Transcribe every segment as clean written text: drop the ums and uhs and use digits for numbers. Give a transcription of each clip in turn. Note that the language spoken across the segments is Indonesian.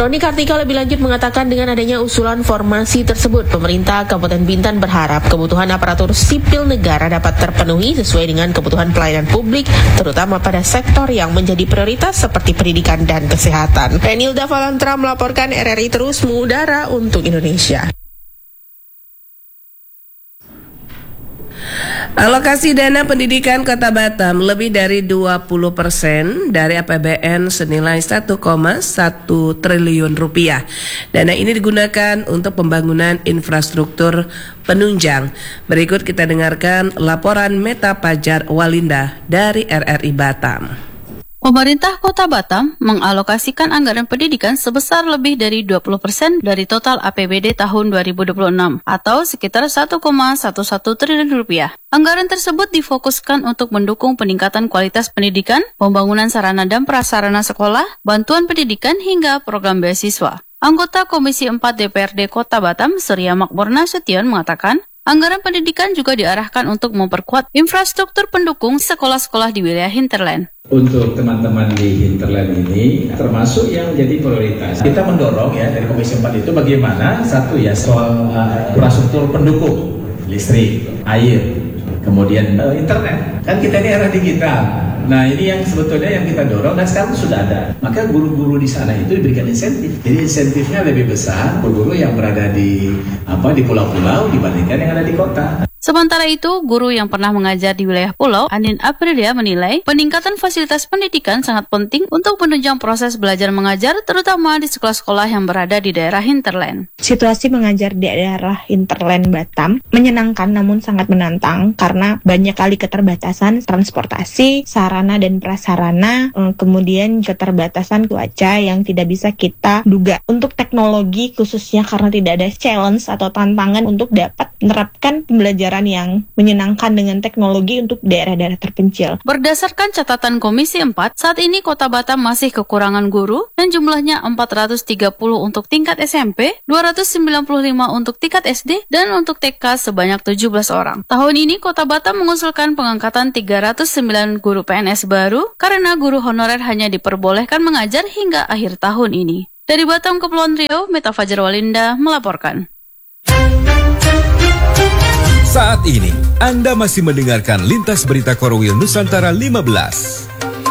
Roni Kartika lebih lanjut mengatakan dengan adanya usulan formasi tersebut, pemerintah Kabupaten Bintan berharap kebutuhan aparatur sipil negara dapat terpenuhi sesuai dengan kebutuhan pelayanan publik, terutama pada sektor yang menjadi prioritas seperti pendidikan dan kesehatan. Renilda Valantra melaporkan, RRI terus mengudara untuk Indonesia. Alokasi dana pendidikan Kota Batam lebih dari 20% dari APBN senilai 1,1 triliun rupiah. Dana ini digunakan untuk pembangunan infrastruktur penunjang. Berikut kita dengarkan laporan Meta Pajar Walinda dari RRI Batam. Pemerintah Kota Batam mengalokasikan anggaran pendidikan sebesar lebih dari 20% dari total APBD tahun 2026 atau sekitar 1,11 triliun rupiah. Anggaran tersebut difokuskan untuk mendukung peningkatan kualitas pendidikan, pembangunan sarana dan prasarana sekolah, bantuan pendidikan hingga program beasiswa. Anggota Komisi 4 DPRD Kota Batam, Surya Makmur Nasution mengatakan, anggaran pendidikan juga diarahkan untuk memperkuat infrastruktur pendukung sekolah-sekolah di wilayah hinterland. Untuk teman-teman di hinterland ini termasuk yang jadi prioritas. Kita mendorong ya dari Komisi 4 itu bagaimana satu ya soal infrastruktur pendukung, listrik, air, kemudian internet. Kan kita ini era digital. Nah ini yang sebetulnya yang kita dorong dan sekarang sudah ada. Maka guru-guru di sana itu diberikan insentif. Jadi insentifnya lebih besar guru-guru yang berada di pulau-pulau dibandingkan yang ada di kota. Sementara itu, guru yang pernah mengajar di wilayah pulau, Anin Aprilia menilai peningkatan fasilitas pendidikan sangat penting untuk menunjang proses belajar mengajar, terutama di sekolah-sekolah yang berada di daerah hinterland. Situasi mengajar di daerah hinterland Batam menyenangkan namun sangat menantang karena banyak kali keterbatasan transportasi, sarana dan prasarana, kemudian keterbatasan cuaca yang tidak bisa kita duga. Untuk teknologi khususnya karena tidak ada challenge atau tantangan untuk dapat menerapkan pembelajaran yang menyenangkan dengan teknologi untuk daerah-daerah terpencil. Berdasarkan catatan Komisi 4, saat ini Kota Batam masih kekurangan guru yang jumlahnya 430 untuk tingkat SMP, 295 untuk tingkat SD, dan untuk TK sebanyak 17 orang. Tahun ini Kota Batam mengusulkan pengangkatan 309 guru PNS baru karena guru honorer hanya diperbolehkan mengajar hingga akhir tahun ini. Dari Batam, Kepulauan Riau, Meta Fajar Walinda melaporkan. Saat ini, Anda masih mendengarkan Lintas Berita Korwil Nusantara 15.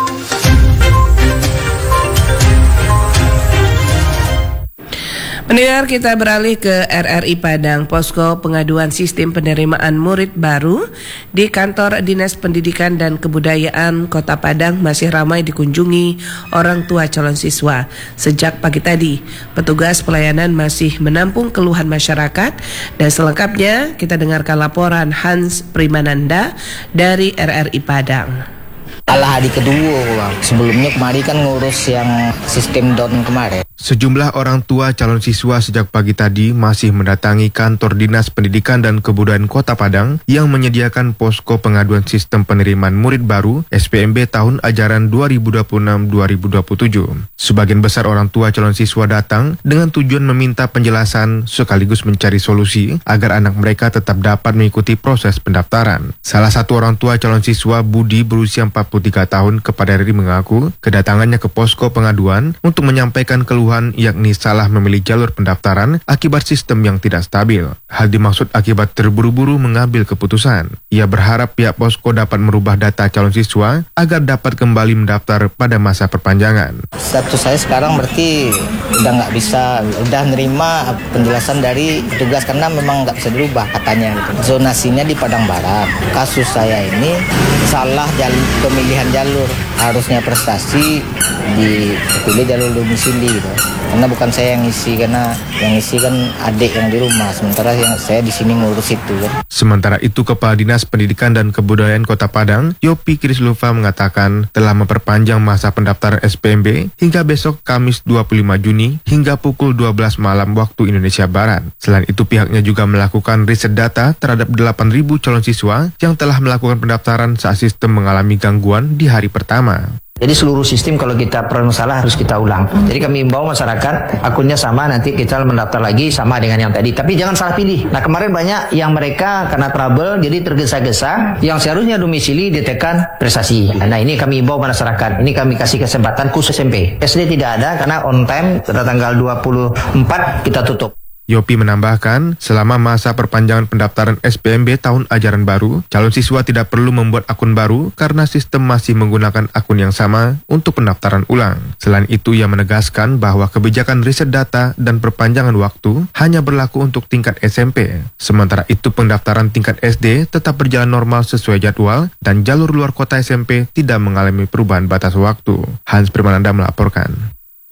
Pendengar, kita beralih ke RRI Padang. Posko pengaduan sistem penerimaan murid baru di kantor Dinas Pendidikan dan Kebudayaan Kota Padang masih ramai dikunjungi orang tua calon siswa. Sejak pagi tadi, petugas pelayanan masih menampung keluhan masyarakat, dan selengkapnya kita dengarkan laporan Hans Primananda dari RRI Padang. Alah hari kedua, Bang. Sebelumnya kemarin kan ngurus yang sistem down kemarin. Sejumlah orang tua calon siswa sejak pagi tadi masih mendatangi kantor Dinas Pendidikan dan Kebudayaan Kota Padang yang menyediakan posko pengaduan sistem penerimaan murid baru SPMB tahun ajaran 2026-2027. Sebagian besar orang tua calon siswa datang dengan tujuan meminta penjelasan sekaligus mencari solusi agar anak mereka tetap dapat mengikuti proses pendaftaran. Salah satu orang tua calon siswa, Budi, berusia 43 tahun, kepada RRI mengaku kedatangannya ke posko pengaduan untuk menyampaikan keluhan yakni salah memilih jalur pendaftaran akibat sistem yang tidak stabil. Hal dimaksud akibat terburu-buru mengambil keputusan. Ia berharap pihak posko dapat merubah data calon siswa agar dapat kembali mendaftar pada masa perpanjangan. Status saya sekarang berarti udah nggak bisa, udah nerima penjelasan dari petugas karena memang nggak bisa dirubah katanya. Zonasinya di Padang Barat. Kasus saya ini salah pemilihan jalur, harusnya prestasi dipilih jalur domisili gitu. Karena bukan saya yang ngisi, karena yang ngisi kan adik yang di rumah, sementara yang saya di sini ngurus itu kan. Sementara itu, Kepala Dinas Pendidikan dan Kebudayaan Kota Padang, Yopi Krislufa, mengatakan telah memperpanjang masa pendaftaran SPMB hingga besok Kamis 25 Juni hingga pukul 12 malam waktu Indonesia Barat. Selain itu, pihaknya juga melakukan riset data terhadap 8.000 calon siswa yang telah melakukan pendaftaran saat sistem mengalami gangguan di hari pertama. Jadi seluruh sistem kalau kita pernah salah harus kita ulang. Jadi kami imbau masyarakat akunnya sama, nanti kita mendaftar lagi sama dengan yang tadi. Tapi jangan salah pilih. Nah kemarin banyak yang mereka karena trouble jadi tergesa-gesa. Yang seharusnya domisili ditekan prestasi. Nah ini kami imbau masyarakat. Ini kami kasih kesempatan khusus SMP. SD tidak ada karena on time pada tanggal 24 kita tutup. Yopi menambahkan, selama masa perpanjangan pendaftaran SPMB tahun ajaran baru, calon siswa tidak perlu membuat akun baru karena sistem masih menggunakan akun yang sama untuk pendaftaran ulang. Selain itu, ia menegaskan bahwa kebijakan riset data dan perpanjangan waktu hanya berlaku untuk tingkat SMP. Sementara itu, pendaftaran tingkat SD tetap berjalan normal sesuai jadwal dan jalur luar kota SMP tidak mengalami perubahan batas waktu. Hans Primananda melaporkan.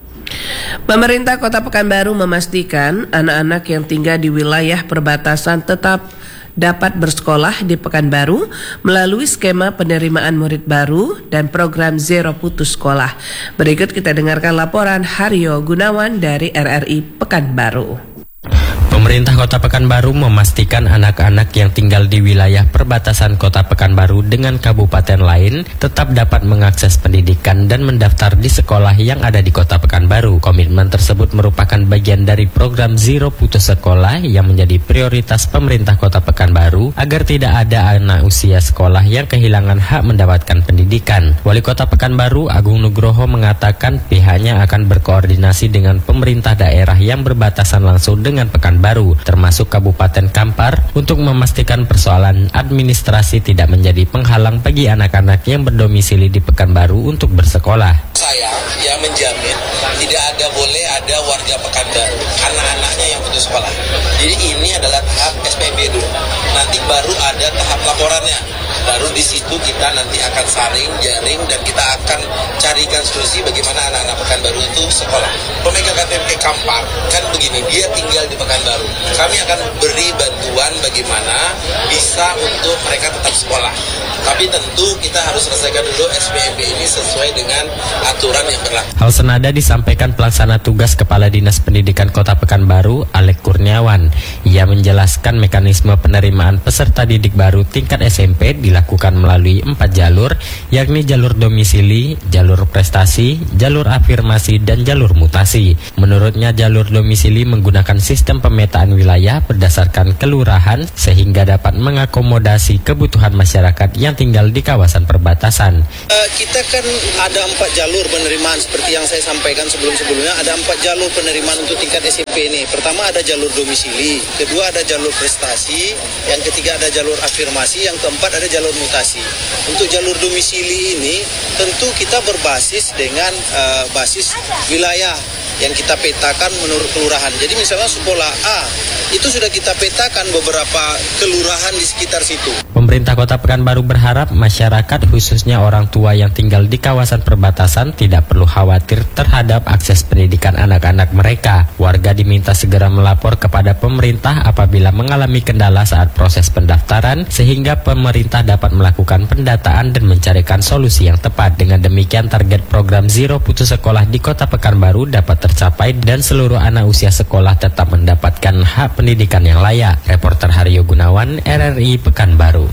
Pemerintah Kota Pekanbaru memastikan anak-anak yang tinggal di wilayah perbatasan tetap dapat bersekolah di Pekanbaru melalui skema penerimaan murid baru dan program Zero Putus Sekolah. Berikut kita dengarkan laporan Haryo Gunawan dari RRI Pekanbaru. Pemerintah Kota Pekanbaru memastikan anak-anak yang tinggal di wilayah perbatasan Kota Pekanbaru dengan kabupaten lain tetap dapat mengakses pendidikan dan mendaftar di sekolah yang ada di Kota Pekanbaru. Komitmen tersebut merupakan bagian dari program Zero Putus Sekolah yang menjadi prioritas pemerintah Kota Pekanbaru agar tidak ada anak usia sekolah yang kehilangan hak mendapatkan pendidikan. Wali Kota Pekanbaru Agung Nugroho mengatakan pihaknya akan berkoordinasi dengan pemerintah daerah yang berbatasan langsung dengan Pekanbaru, termasuk Kabupaten Kampar, untuk memastikan persoalan administrasi tidak menjadi penghalang bagi anak-anak yang berdomisili di Pekanbaru untuk bersekolah. Saya yang menjamin tidak boleh ada warga Pekanbaru, anak-anaknya yang putus sekolah. Jadi ini adalah tahap SPB dulu. Nanti baru ada tahap laporannya. Baru di situ kita nanti akan saring, jaring, dan kita akan carikan solusi bagaimana anak-anak Pekanbaru itu sekolah. Pemegang KTP Kampar kan begini, dia tinggal di Pekanbaru. Kami akan beri bantuan bagaimana bisa untuk mereka tetap sekolah. Tapi tentu kita harus selesaikan dulu SPMB ini sesuai dengan aturan yang berlaku. Hal senada disampaikan pelaksana tugas Kepala Dinas Pendidikan Kota Pekanbaru, Alek Kurniawan. Ia menjelaskan mekanisme penerimaan peserta didik baru tingkat SMP dilakukan melalui 4 jalur, yakni jalur domisili, jalur prestasi, jalur afirmasi, dan jalur mutasi. Menurutnya jalur domisili menggunakan sistem pemetaan wilayah berdasarkan kelurahan sehingga dapat mengakomodasi kebutuhan masyarakat yang tinggal di kawasan perbatasan. Kita kan ada 4 jalur penerimaan seperti yang saya sampaikan sebelum-sebelumnya, ada 4 jalur penerimaan untuk tingkat SMP ini. Pertama ada jalur domisili, kedua ada jalur prestasi, yang ketiga ada jalur afirmasi, yang keempat ada jalur mutasi. Untuk jalur domisili ini tentu kita berbasis dengan basis wilayah yang kita petakan menurut kelurahan. Jadi misalnya sekolah A itu sudah kita petakan beberapa kelurahan di sekitar situ. Pemerintah Kota Pekanbaru berharap masyarakat khususnya orang tua yang tinggal di kawasan perbatasan tidak perlu khawatir terhadap akses pendidikan anak-anak mereka. Warga diminta segera melapor kepada pemerintah apabila mengalami kendala saat proses pendaftaran sehingga pemerintah dapat melakukan pendataan dan mencarikan solusi yang tepat. Dengan demikian target program Zero Putus Sekolah di Kota Pekanbaru dapat tercapai dan seluruh anak usia sekolah tetap mendapatkan hak pendidikan yang layak. Reporter Haryo Gunawan, RRI Pekanbaru.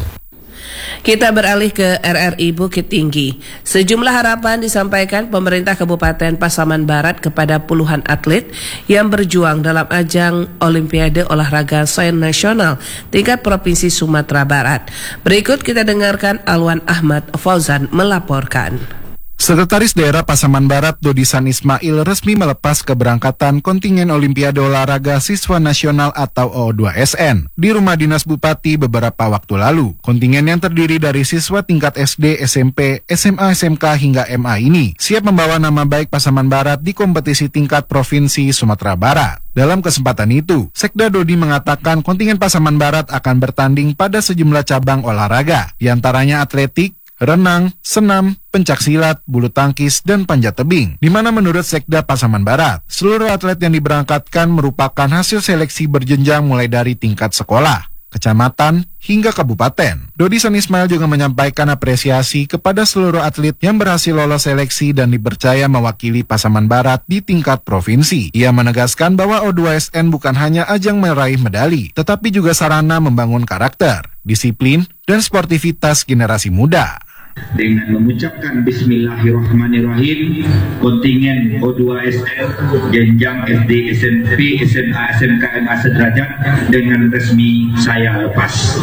Kita beralih ke RRI Bukit Tinggi. Sejumlah harapan disampaikan pemerintah Kabupaten Pasaman Barat kepada puluhan atlet yang berjuang dalam ajang Olimpiade Olahraga Sains Nasional tingkat Provinsi Sumatera Barat. Berikut kita dengarkan Alwan Ahmad Fauzan melaporkan. Sekretaris Daerah Pasaman Barat Dodisan Ismail resmi melepas keberangkatan kontingen Olimpiade Olahraga Siswa Nasional atau O2SN di rumah dinas Bupati beberapa waktu lalu. Kontingen yang terdiri dari siswa tingkat SD, SMP, SMA, SMK hingga MA ini siap membawa nama baik Pasaman Barat di kompetisi tingkat Provinsi Sumatera Barat. Dalam kesempatan itu, Sekda Dodi mengatakan kontingen Pasaman Barat akan bertanding pada sejumlah cabang olahraga, diantaranya atletik, renang, senam, pencaksilat, bulu tangkis, dan panjat tebing. Di mana menurut Sekda Pasaman Barat, seluruh atlet yang diberangkatkan merupakan hasil seleksi berjenjang mulai dari tingkat sekolah, kecamatan, hingga kabupaten. Dodisan Ismail juga menyampaikan apresiasi kepada seluruh atlet yang berhasil lolos seleksi dan dipercaya mewakili Pasaman Barat di tingkat provinsi. Ia menegaskan bahwa O2SN bukan hanya ajang meraih medali, tetapi juga sarana membangun karakter, disiplin, dan sportivitas generasi muda. Dengan mengucapkan Bismillahirrahmanirrahim, kontingen O2SN jenjang SD, SMP, SMA, SMK, MA sederajat dengan resmi saya lepas.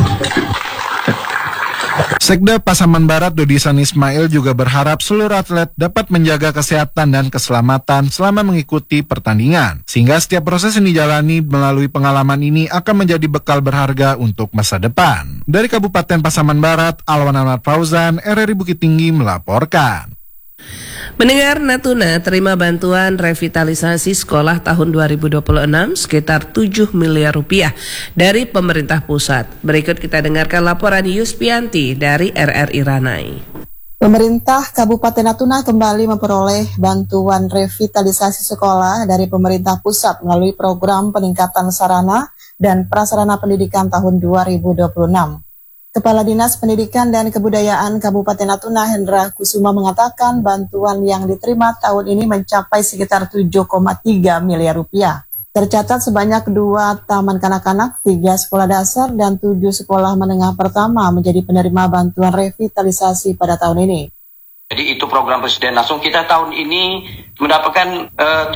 Sekda Pasaman Barat Dodi San Ismail juga berharap seluruh atlet dapat menjaga kesehatan dan keselamatan selama mengikuti pertandingan, sehingga setiap proses yang dijalani melalui pengalaman ini akan menjadi bekal berharga untuk masa depan. Dari Kabupaten Pasaman Barat, Alwan Ahmad Fauzan, RRI Bukit Tinggi melaporkan. Mendengar Natuna terima bantuan revitalisasi sekolah tahun 2026 sekitar 7 miliar rupiah dari pemerintah pusat. Berikut kita dengarkan laporan Yuspianti dari RRI Ranai. Pemerintah Kabupaten Natuna kembali memperoleh bantuan revitalisasi sekolah dari pemerintah pusat melalui program peningkatan sarana dan prasarana pendidikan tahun 2026. Kepala Dinas Pendidikan dan Kebudayaan Kabupaten Natuna Hendra Kusuma mengatakan bantuan yang diterima tahun ini mencapai sekitar 7,3 miliar rupiah. Tercatat sebanyak 2 taman kanak-kanak, 3 sekolah dasar, dan 7 sekolah menengah pertama menjadi penerima bantuan revitalisasi pada tahun ini. Jadi itu program Presiden langsung. Kita tahun ini mendapatkan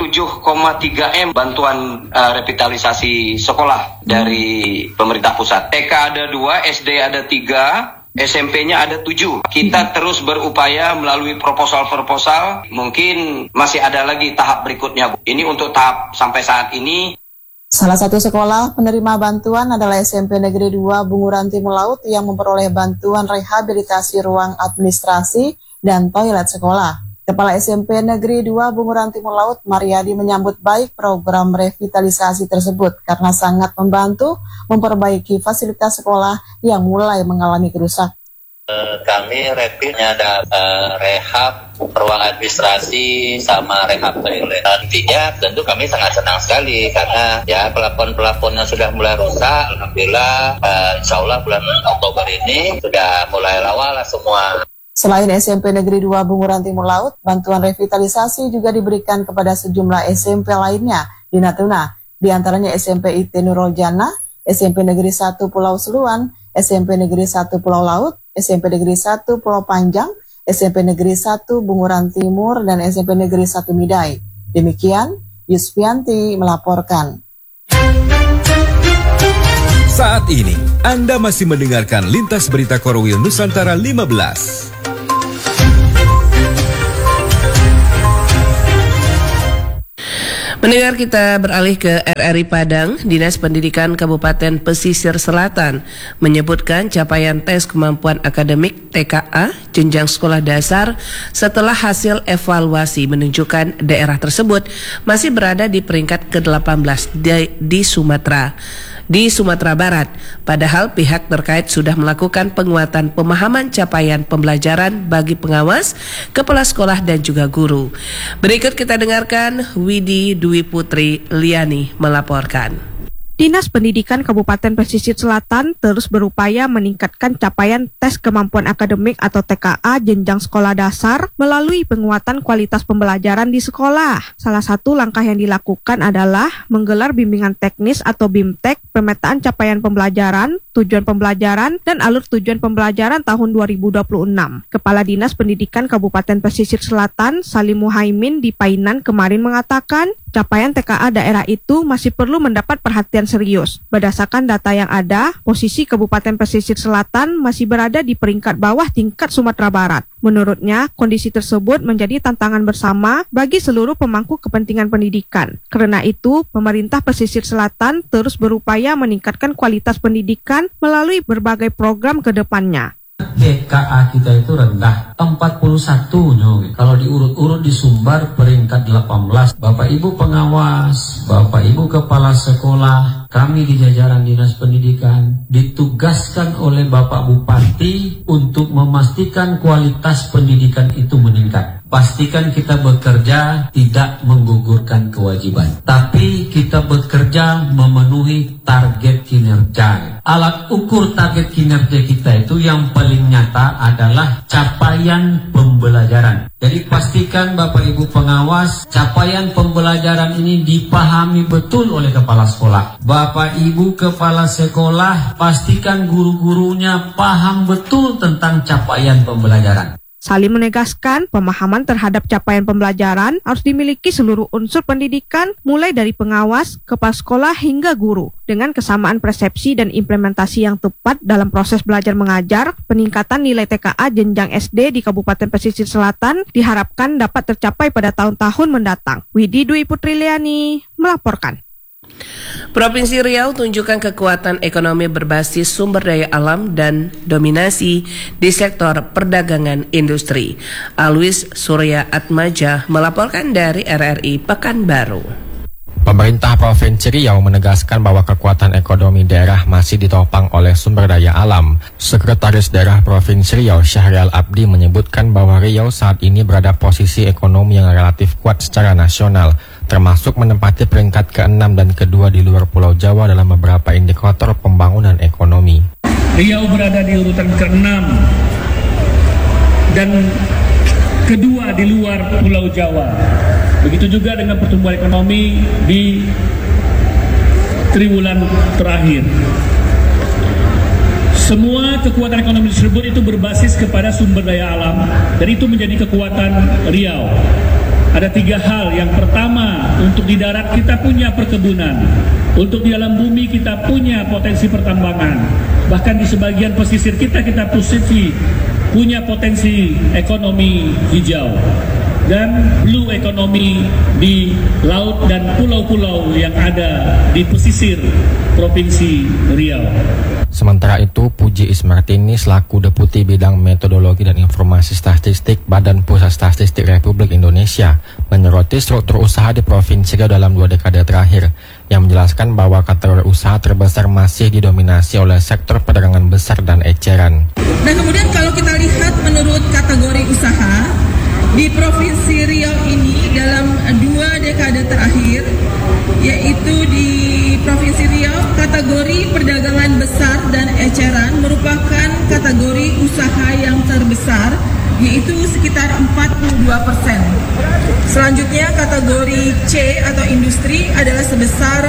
7,3 M bantuan revitalisasi sekolah dari pemerintah pusat. TK ada 2, SD ada 3, SMP-nya ada 7. Kita terus berupaya melalui proposal-proposal. Mungkin masih ada lagi tahap berikutnya. Ini untuk tahap sampai saat ini. Salah satu sekolah penerima bantuan adalah SMP Negeri 2 Bunguran Timur Laut yang memperoleh bantuan rehabilitasi ruang administrasi dan toilet sekolah. Kepala SMP Negeri 2 Bunguran Timur Laut, Mariadi, menyambut baik program revitalisasi tersebut karena sangat membantu memperbaiki fasilitas sekolah yang mulai mengalami kerusakan. Kami rapidnya ada rehab ruang administrasi sama rehab toilet. Nantinya tentu kami sangat senang sekali karena ya pelapon-pelapon yang sudah mulai rusak, alhamdulillah insya Allah bulan Oktober ini sudah mulai lawa lah semua. Selain SMP Negeri 2 Bunguran Timur Laut, bantuan revitalisasi juga diberikan kepada sejumlah SMP lainnya di Natuna, di antaranya SMP IT Nurul Jannah, SMP Negeri 1 Pulau Seluan, SMP Negeri 1 Pulau Laut, SMP Negeri 1 Pulau Panjang, SMP Negeri 1 Bunguran Timur, dan SMP Negeri 1 Midai. Demikian, Yuspianti melaporkan. Saat ini, Anda masih mendengarkan Lintas Berita Korwil Nusantara 15. Mendengar, kita beralih ke RRI Padang. Dinas Pendidikan Kabupaten Pesisir Selatan menyebutkan capaian tes kemampuan akademik TKA jenjang sekolah dasar setelah hasil evaluasi menunjukkan daerah tersebut masih berada di peringkat ke-18 di Sumatera Barat. Padahal pihak terkait sudah melakukan penguatan pemahaman capaian pembelajaran bagi pengawas, kepala sekolah dan juga guru. Berikut kita dengarkan Widi Dwi Putri Liani melaporkan. Dinas Pendidikan Kabupaten Pesisir Selatan terus berupaya meningkatkan capaian tes kemampuan akademik atau TKA jenjang sekolah dasar melalui penguatan kualitas pembelajaran di sekolah. Salah satu langkah yang dilakukan adalah menggelar bimbingan teknis atau BIMTEK, pemetaan capaian pembelajaran, tujuan pembelajaran, dan alur tujuan pembelajaran tahun 2026. Kepala Dinas Pendidikan Kabupaten Pesisir Selatan, Salim Muhaimin di Painan kemarin mengatakan, capaian TKA daerah itu masih perlu mendapat perhatian serius. Berdasarkan data yang ada, posisi Kabupaten Pesisir Selatan masih berada di peringkat bawah tingkat Sumatera Barat. Menurutnya, kondisi tersebut menjadi tantangan bersama bagi seluruh pemangku kepentingan pendidikan. Karena itu, pemerintah Pesisir Selatan terus berupaya meningkatkan kualitas pendidikan melalui berbagai program ke depannya. TKA kita itu rendah 41 kalau diurut-urut di Sumbar peringkat 18. Bapak Ibu pengawas, Bapak Ibu kepala sekolah, kami di jajaran Dinas Pendidikan ditugaskan oleh Bapak Bupati untuk memastikan kualitas pendidikan itu meningkat. pastikan kita bekerja tidak menggugurkan kewajiban, tapi kita bekerja memenuhi target kinerja. Alat ukur target kinerja kita itu yang paling nyata adalah capaian pembelajaran. Jadi pastikan Bapak Ibu pengawas, capaian pembelajaran ini dipahami betul oleh kepala sekolah. Bapak Ibu kepala sekolah, pastikan guru-gurunya paham betul tentang capaian pembelajaran. Salim menegaskan pemahaman terhadap capaian pembelajaran harus dimiliki seluruh unsur pendidikan mulai dari pengawas, kepala sekolah hingga guru. Dengan kesamaan persepsi dan implementasi yang tepat dalam proses belajar mengajar, peningkatan nilai TKA jenjang SD di Kabupaten Pesisir Selatan diharapkan dapat tercapai pada tahun-tahun mendatang. Widi Dwi Putriliani melaporkan. Provinsi Riau tunjukkan kekuatan ekonomi berbasis sumber daya alam dan dominasi di sektor perdagangan industri. Alwis Surya Atmaja melaporkan dari RRI Pekanbaru. Pemerintah Provinsi Riau menegaskan bahwa kekuatan ekonomi daerah masih ditopang oleh sumber daya alam. Sekretaris Daerah Provinsi Riau, Syahrial Abdi, menyebutkan bahwa Riau saat ini berada posisi ekonomi yang relatif kuat secara nasional, termasuk menempati peringkat ke-6 dan ke-2 di luar Pulau Jawa dalam beberapa indikator pembangunan ekonomi. Riau berada di urutan ke-6 dan kedua di luar Pulau Jawa. Begitu juga dengan pertumbuhan ekonomi di triwulan terakhir. Semua kekuatan ekonomi tersebut itu berbasis kepada sumber daya alam dan itu menjadi kekuatan Riau. Ada 3 hal. Yang pertama, untuk di darat kita punya perkebunan. Untuk di dalam bumi kita punya potensi pertambangan. Bahkan di sebagian pesisir kita punya potensi ekonomi hijau. Dan blue ekonomi di laut dan pulau-pulau yang ada di pesisir Provinsi Riau. Sementara itu, Puji Ismartini selaku Deputi Bidang Metodologi dan Informasi Statistik Badan Pusat Statistik Republik Indonesia menyoroti struktur usaha di Provinsi Riau dalam 2 dekade terakhir, yang menjelaskan bahwa kategori usaha terbesar masih didominasi oleh sektor perdagangan besar dan eceran. Nah, kemudian kalau kita lihat menurut kategori usaha di Provinsi Riau ini dalam 2 dekade terakhir, yaitu di Provinsi Riau kategori perdagangan besar dan eceran merupakan kategori usaha yang terbesar, yaitu sekitar 42%. Selanjutnya kategori C atau industri adalah sebesar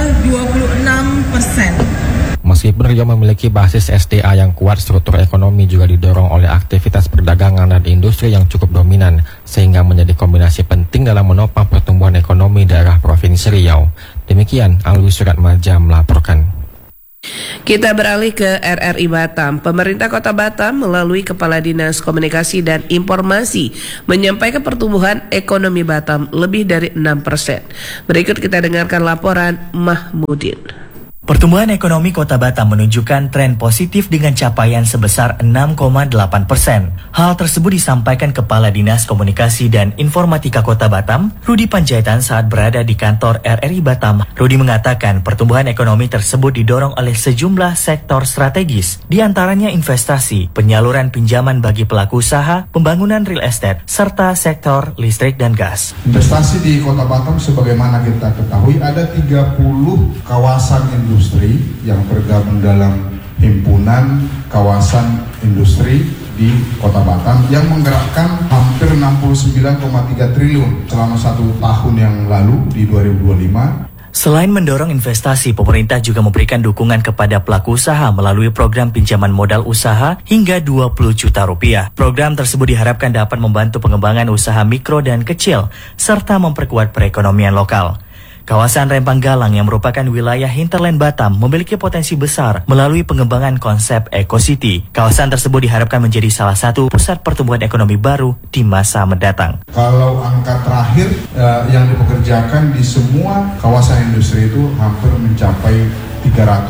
26%. Meskipun Riau memiliki basis SDA yang kuat, struktur ekonomi juga didorong oleh aktivitas perdagangan dan industri yang cukup dominan, sehingga menjadi kombinasi penting dalam menopang pertumbuhan ekonomi daerah Provinsi Riau. Demikian, Alwi Suratmaja melaporkan. Kita beralih ke RRI Batam. Pemerintah Kota Batam melalui Kepala Dinas Komunikasi dan Informasi menyampaikan pertumbuhan ekonomi Batam lebih dari 6%. Berikut kita dengarkan laporan Mahmudin. Pertumbuhan ekonomi Kota Batam menunjukkan tren positif dengan capaian sebesar 6,8%. Hal tersebut disampaikan Kepala Dinas Komunikasi dan Informatika Kota Batam, Rudi Panjaitan, saat berada di kantor RRI Batam. Rudi mengatakan pertumbuhan ekonomi tersebut didorong oleh sejumlah sektor strategis, diantaranya investasi, penyaluran pinjaman bagi pelaku usaha, pembangunan real estate, serta sektor listrik dan gas. Investasi di Kota Batam sebagaimana kita ketahui ada 30 kawasan industri yang tergabung dalam himpunan kawasan industri di Kota Batam yang menggerakkan hampir 69,3 triliun selama 1 tahun yang lalu di 2025. Selain mendorong investasi, pemerintah juga memberikan dukungan kepada pelaku usaha melalui program pinjaman modal usaha hingga 20 juta rupiah. Program tersebut diharapkan dapat membantu pengembangan usaha mikro dan kecil, serta memperkuat perekonomian lokal. Kawasan Rempang Galang yang merupakan wilayah hinterland Batam memiliki potensi besar melalui pengembangan konsep Eco City. Kawasan tersebut diharapkan menjadi salah satu pusat pertumbuhan ekonomi baru di masa mendatang. Kalau angka terakhir yang dipekerjakan di semua kawasan industri itu hampir mencapai 324.000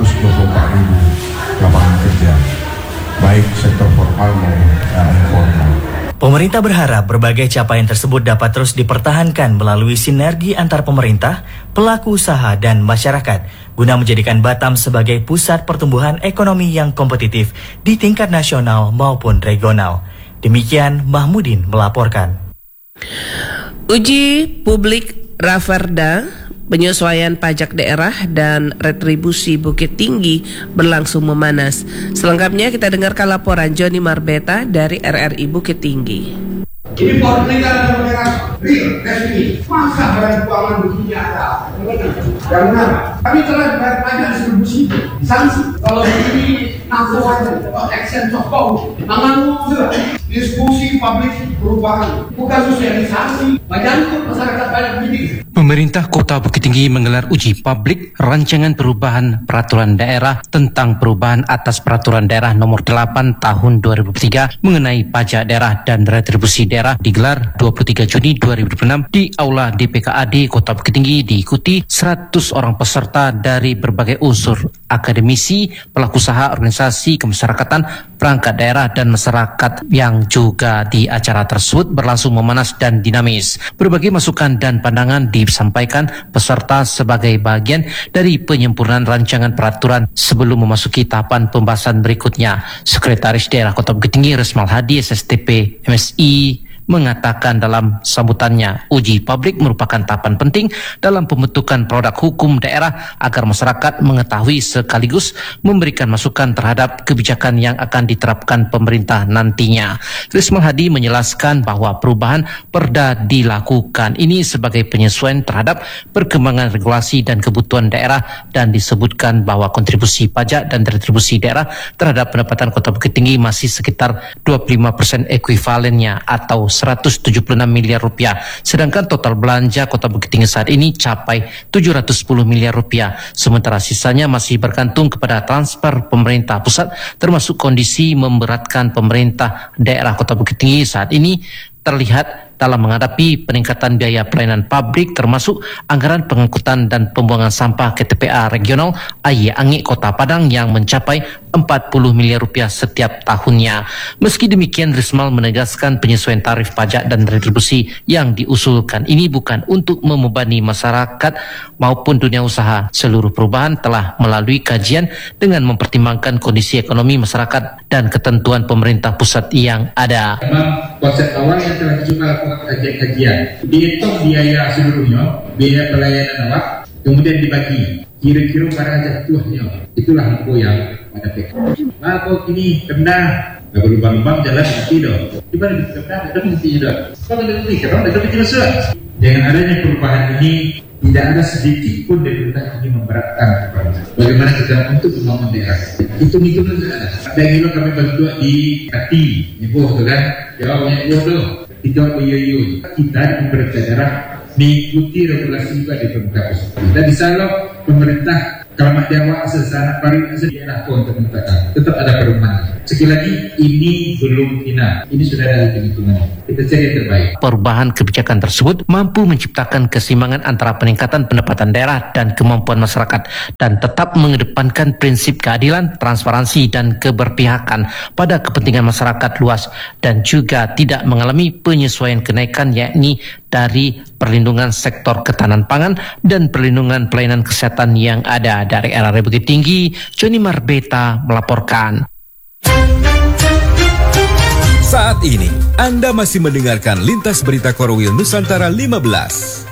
lapangan kerja, baik sektor formal maupun informal. Pemerintah berharap berbagai capaian tersebut dapat terus dipertahankan melalui sinergi antar pemerintah, pelaku usaha, dan masyarakat guna menjadikan Batam sebagai pusat pertumbuhan ekonomi yang kompetitif di tingkat nasional maupun regional. Demikian Mahmudin melaporkan. Uji publik Raperda, penyesuaian pajak daerah dan retribusi Bukit Tinggi berlangsung memanas. Selengkapnya kita dengarkan laporan Joni Marbeta dari RRI Bukit Tinggi. Ini pernikahan negara real, resmi. Masa barang keuangan begini ada? Yang benar. Kami telah bayar pajak distribusi, sanksi. Kalau begini langsung aja, action cokong. Tanganmu sudah. Diskusi publik perubahan, bukan sosialisasi. Menyangkut masyarakat banyak begini. Pemerintah Kota Bukit Tinggi menggelar uji publik rancangan perubahan peraturan daerah tentang perubahan atas peraturan daerah nomor 8 tahun 2003 mengenai pajak daerah dan retribusi daerah digelar 23 Juni 2026 di Aula DPKAD Kota Bukit Tinggi, diikuti 100 orang peserta dari berbagai unsur akademisi, pelaku usaha, organisasi kemasyarakatan, perangkat daerah dan masyarakat yang juga di acara tersebut berlangsung memanas dan dinamis. Berbagai masukan dan pandangan disampaikan peserta sebagai bagian dari penyempurnaan rancangan peraturan sebelum memasuki tahapan pembahasan berikutnya. Sekretaris Daerah Kota Bukit Tinggi Resmal Hadi SSTP MSI mengatakan dalam sambutannya, uji publik merupakan tahapan penting dalam pembentukan produk hukum daerah agar masyarakat mengetahui sekaligus memberikan masukan terhadap kebijakan yang akan diterapkan pemerintah nantinya. Rismal Hadi menjelaskan bahwa perubahan perda dilakukan ini sebagai penyesuaian terhadap perkembangan regulasi dan kebutuhan daerah, dan disebutkan bahwa kontribusi pajak dan retribusi daerah terhadap pendapatan Kota Bukit Tinggi masih sekitar 25% ekuivalennya atau 176 miliar rupiah. Sedangkan total belanja Kota Bukit Tinggi saat ini capai 710 miliar rupiah. Sementara sisanya masih bergantung kepada transfer pemerintah pusat, termasuk kondisi memberatkan pemerintah daerah Kota Bukit Tinggi saat ini terlihat dalam menghadapi peningkatan biaya pelayanan publik, termasuk anggaran pengangkutan dan pembuangan sampah ke TPA regional Aye Angi Kota Padang yang mencapai 40 miliar rupiah setiap tahunnya. Meski demikian, Rismal menegaskan penyesuaian tarif pajak dan retribusi yang diusulkan ini bukan untuk membebani masyarakat maupun dunia usaha. Seluruh perubahan telah melalui kajian dengan mempertimbangkan kondisi ekonomi masyarakat dan ketentuan pemerintah pusat yang ada. Memang konsep awal yang telah kita lakukan kajian-kajian, dihitung biaya seluruhnya, biaya pelayanan awak, kemudian dibagi kira-kira pada jatuhnya. Itulah info yang ada PK. Kalau ini kena nggak berlubang-lubang jalan tidak, gimana kena ada mesti tidak. Kalau ada mesti kerana ada mesti tidak. Dengan adanya perubahan ini tidak ada sedikit pun dari kita ini memberatkan kepada bagaimana kita untuk membangun daerah. Itu ada. Ada yang kami bantu di Kati, Ibu tu kan, jawabnya Ibu tu. Kita UIU, kita di pemerintah daerah mengikuti regulasi juga di pemerintah pusat. Dan di sana pemerintah Kalamat Jawa sesana paling daerah pun untuk menetapkan tetap ada perubahan. Sekali lagi ini belum final, ini sudah ada hitungan. Kita cari yang terbaik. Perubahan kebijakan tersebut mampu menciptakan keseimbangan antara peningkatan pendapatan daerah dan kemampuan masyarakat, dan tetap mengedepankan prinsip keadilan, transparansi dan keberpihakan pada kepentingan masyarakat luas, dan juga tidak mengalami penyesuaian kenaikan, yakni dari perlindungan sektor ketahanan pangan dan perlindungan pelayanan kesehatan yang ada. Dari RRI Bukit Tinggi, Joni Marbeta melaporkan. Saat ini, Anda masih mendengarkan Lintas Berita Korwil Nusantara 15.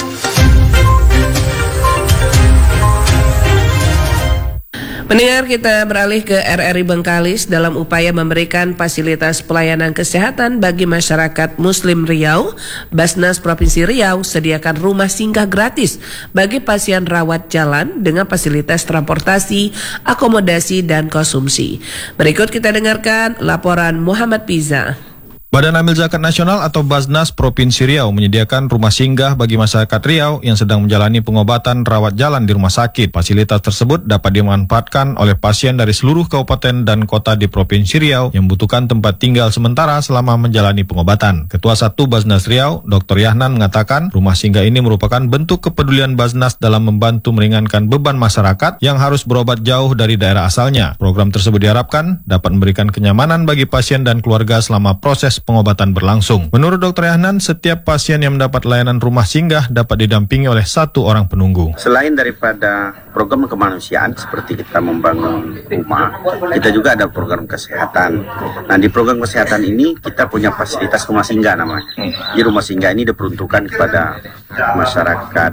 Pendengar, kita beralih ke RRI Bengkalis dalam upaya memberikan fasilitas pelayanan kesehatan bagi masyarakat Muslim Riau. Basnas Provinsi Riau sediakan rumah singgah gratis bagi pasien rawat jalan dengan fasilitas transportasi, akomodasi, dan konsumsi. Berikut kita dengarkan laporan Muhammad Piza. Badan Amil Zakat Nasional atau Basnas Provinsi Riau menyediakan rumah singgah bagi masyarakat Riau yang sedang menjalani pengobatan rawat jalan di rumah sakit. Fasilitas tersebut dapat dimanfaatkan oleh pasien dari seluruh kabupaten dan kota di Provinsi Riau yang membutuhkan tempat tinggal sementara selama menjalani pengobatan. Ketua 1 Basnas Riau, Dr. Yahnan mengatakan rumah singgah ini merupakan bentuk kepedulian Basnas dalam membantu meringankan beban masyarakat yang harus berobat jauh dari daerah asalnya. Program tersebut diharapkan dapat memberikan kenyamanan bagi pasien dan keluarga selama proses proses pengobatan berlangsung. Menurut Dr. Yahnan, setiap pasien yang mendapat layanan rumah singgah dapat didampingi oleh 1 orang penunggu. Selain daripada program kemanusiaan seperti kita membangun rumah, kita juga ada program kesehatan. Nah, di program kesehatan ini kita punya fasilitas rumah singgah namanya. Di rumah singgah ini diperuntukkan kepada masyarakat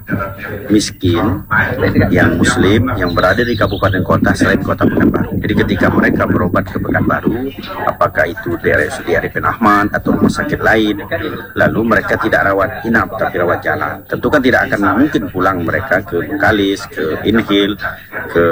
miskin yang muslim yang berada di kabupaten kota selain kota Pekanbaru. Jadi ketika mereka berobat ke Pekanbaru, apakah itu di Arifin Ahmad atau rumah sakit lain, lalu mereka tidak rawat inap tapi rawat jalan. Tentu kan tidak akan mungkin pulang mereka ke Bengkalis, ke Inhil, ke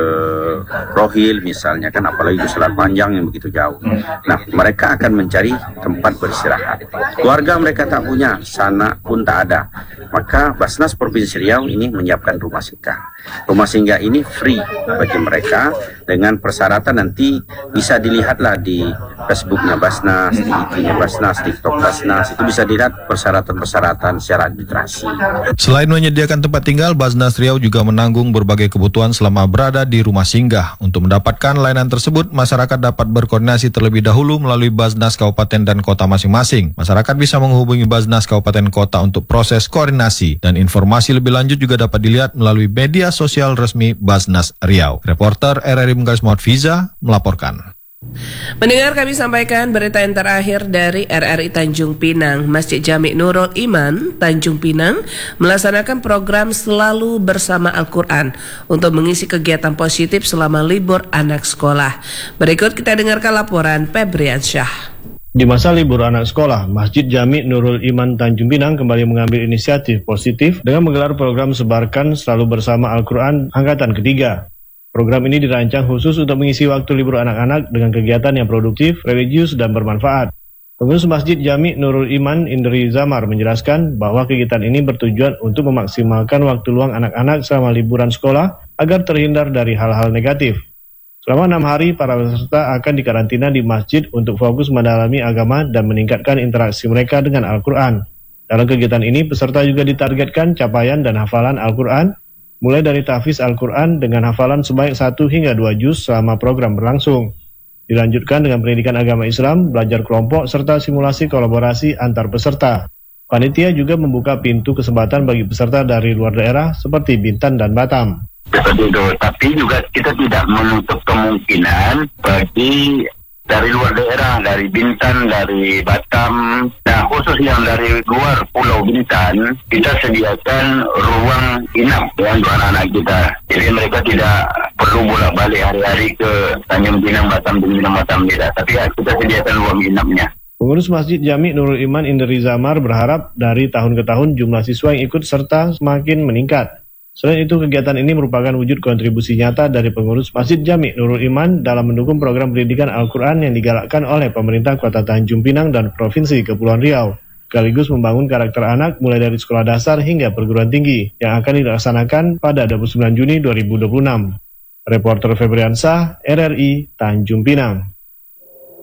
Rohil misalnya kan, apalagi di Selat Panjang yang begitu jauh. Nah, mereka akan mencari tempat beristirahat. Keluarga mereka tak punya, sana pun tak ada. Maka Basnas Provinsi Riau ini menyiapkan rumah singgah. Rumah singgah ini free bagi mereka dengan persyaratan nanti bisa dilihatlah di Facebooknya Basnas, di IG-nya Basnas, TikTok Basnas, itu bisa dilihat persyaratan-persyaratan secara administrasi. Selain menyediakan tempat tinggal, Basnas Riau juga menanggung berbagai kebutuhan selama berada di rumah singgah. Untuk mendapatkan layanan tersebut, masyarakat dapat berkoordinasi terlebih dahulu melalui Basnas Kabupaten dan Kota masing-masing. Masyarakat bisa menghubungi Basnas Kabupaten Kota untuk proses koordinasi, dan informasi lebih lanjut juga dapat dilihat melalui media sosial resmi Basnas Riau. Reporter RRI Bengkalis Muhammad Fiza melaporkan. Mendengar kami sampaikan berita yang terakhir dari RRI Tanjung Pinang. Masjid Jami Nurul Iman Tanjung Pinang melaksanakan program Selalu Bersama Al-Quran untuk mengisi kegiatan positif selama libur anak sekolah. Berikut kita dengarkan laporan Febriansyah. Di masa libur anak sekolah, Masjid Jami Nurul Iman Tanjung Pinang kembali mengambil inisiatif positif dengan menggelar program Sebarkan Selalu Bersama Al-Quran Angkatan Ketiga. Program ini dirancang khusus untuk mengisi waktu libur anak-anak dengan kegiatan yang produktif, religius, dan bermanfaat. Pengurus Masjid Jami Nurul Iman Indri Zamar menjelaskan bahwa kegiatan ini bertujuan untuk memaksimalkan waktu luang anak-anak selama liburan sekolah agar terhindar dari hal-hal negatif. Selama 6 hari, para peserta akan dikarantina di masjid untuk fokus mendalami agama dan meningkatkan interaksi mereka dengan Al-Quran. Dalam kegiatan ini, peserta juga ditargetkan capaian dan hafalan Al-Quran, mulai dari tahfiz Al-Quran dengan hafalan sebanyak 1 hingga 2 juz selama program berlangsung. Dilanjutkan dengan pendidikan agama Islam, belajar kelompok, serta simulasi kolaborasi antar peserta. Panitia juga membuka pintu kesempatan bagi peserta dari luar daerah seperti Bintan dan Batam. Seperti itu, tapi juga kita tidak menutup kemungkinan bagi dari luar daerah, dari Bintan, dari Batam, nah khusus yang dari luar Pulau Bintan, kita sediakan ruang inap ya untuk anak-anak kita. Jadi mereka tidak perlu bolak-balik hari-hari ke Tanjung Pinang, Batam, tidak. Tapi ya, kita sediakan ruang inapnya. Pengurus Masjid Jami Nurul Iman Indri Zamar berharap dari tahun ke tahun jumlah siswa yang ikut serta semakin meningkat. Selain itu, kegiatan ini merupakan wujud kontribusi nyata dari pengurus Masjid Jami Nurul Iman dalam mendukung program pendidikan Al-Quran yang digalakkan oleh pemerintah Kota Tanjung Pinang dan Provinsi Kepulauan Riau, sekaligus membangun karakter anak mulai dari sekolah dasar hingga perguruan tinggi yang akan dilaksanakan pada 29 Juni 2026. Reporter Febriansyah, RRI Tanjung Pinang.